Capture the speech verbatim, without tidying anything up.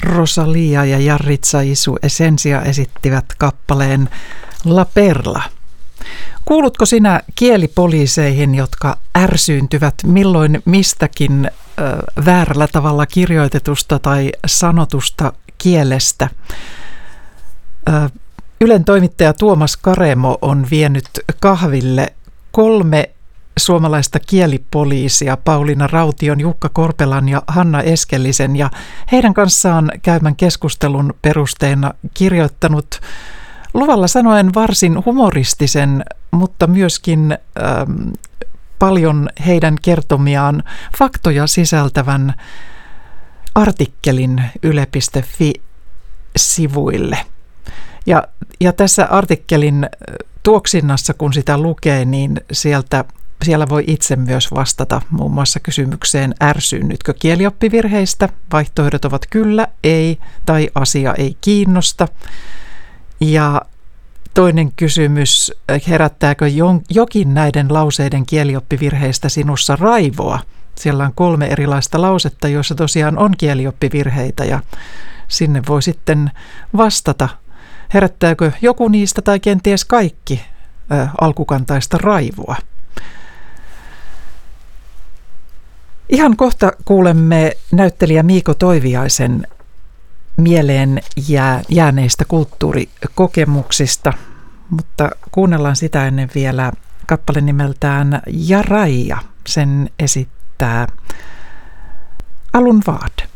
Rosalia ja Jarritsa Isu Essensia esittivät kappaleen La Perla. Kuulutko sinä kielipoliiseihin, jotka ärsyyntyvät milloin mistäkin ö, väärällä tavalla kirjoitetusta tai sanotusta kielestä? Ö, Ylen toimittaja Tuomas Karemo on vienyt kahville kolme suomalaista kielipoliisia, Pauliina Raution, Jukka Korpelan ja Hanna Eskellisen, ja heidän kanssaan käymän keskustelun perusteena kirjoittanut luvalla sanoen varsin humoristisen, mutta myöskin ähm, paljon heidän kertomiaan faktoja sisältävän artikkelin yle piste fi-sivuille. Ja, ja tässä artikkelin tuoksinnassa, kun sitä lukee, niin sieltä, siellä voi itse myös vastata muun muassa kysymykseen, ärsyynnytkö kielioppivirheistä? Vaihtoehdot ovat kyllä, ei tai asia ei kiinnosta. Ja toinen kysymys, herättääkö jokin näiden lauseiden kielioppivirheistä sinussa raivoa? Siellä on kolme erilaista lausetta, joissa tosiaan on kielioppivirheitä, ja sinne voi sitten vastata. Herättääkö joku niistä tai kenties kaikki ä, alkukantaista raivoa? Ihan kohta kuulemme näyttelijä Miiko Toiviaisen mieleen jää, jääneistä kulttuurikokemuksista, mutta kuunnellaan sitä ennen vielä kappale nimeltään Ja Raija. Sen esittää Alun Vaad.